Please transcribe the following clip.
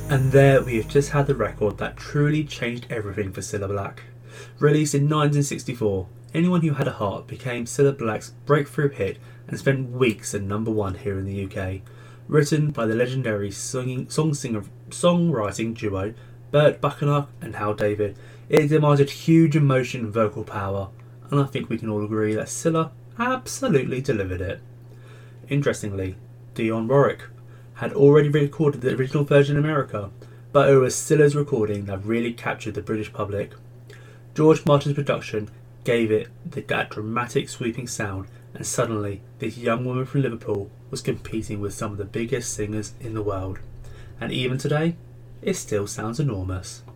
And there we have just had the record that truly changed everything for Cilla Black. Released in 1964, Anyone Who Had a Heart became Cilla Black's breakthrough hit and spent weeks at number one here in the UK. Written by the legendary songwriting duo Burt Bacharach and Hal David, it demanded huge emotion and vocal power, and I think we can all agree that Cilla absolutely delivered it. Interestingly, Dionne Warwick had already recorded the original version in America, but it was Cilla's recording that really captured the British public. George Martin's production gave it that dramatic sweeping sound, and suddenly this young woman from Liverpool was competing with some of the biggest singers in the world. And even today, it still sounds enormous.